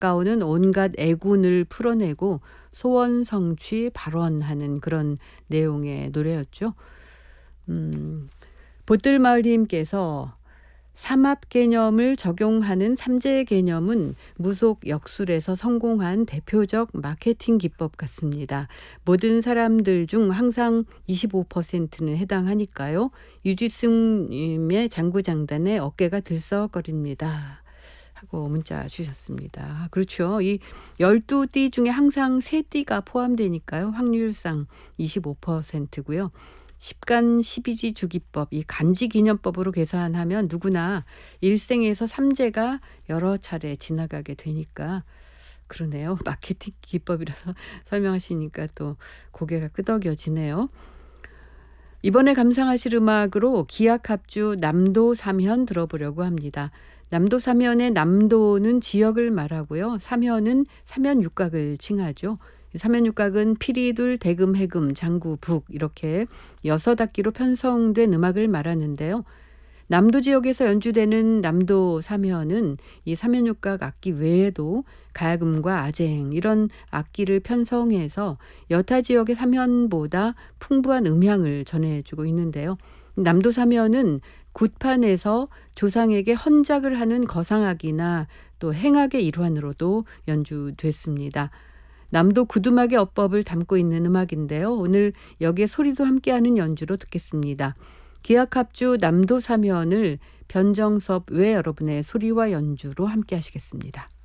아까우는 온갖 애군을 풀어내고 소원 성취 발원하는 그런 내용의 노래였죠. 보뜰마을님께서 삼합 개념을 적용하는 삼재 개념은 무속 역술에서 성공한 대표적 마케팅 기법 같습니다. 모든 사람들 중 항상 25%는 해당하니까요. 유지승님의 장구장단에 어깨가 들썩거립니다. 하고 문자 주셨습니다. 그렇죠. 이 12띠 중에 항상 3띠가 포함되니까요. 확률상 25%고요. 십간 12지 주기법, 이 간지기념법으로 계산하면 누구나 일생에서 삼재가 여러 차례 지나가게 되니까 그러네요. 마케팅 기법이라서 설명하시니까 또 고개가 끄덕여지네요. 이번에 감상하실 음악으로 기악합주 남도 삼현 들어보려고 합니다. 남도 삼현의 남도는 지역을 말하고요. 삼현은 삼현육각을 칭하죠. 삼현육각은 피리둘, 대금, 해금, 장구, 북 이렇게 6악기로 편성된 음악을 말하는데요. 남도 지역에서 연주되는 남도 삼현은 이 삼현육각 악기 외에도 가야금과 아쟁 이런 악기를 편성해서 여타 지역의 삼현보다 풍부한 음향을 전해주고 있는데요. 남도 삼현은 굿판에서 조상에게 헌작을 하는 거상악이나 또 행악의 일환으로도 연주됐습니다. 남도 구두막의 어법을 담고 있는 음악인데요. 오늘 여기에 소리도 함께하는 연주로 듣겠습니다. 기악합주 남도 삼현을 변정섭 외 여러분의 소리와 연주로 함께 하시겠습니다.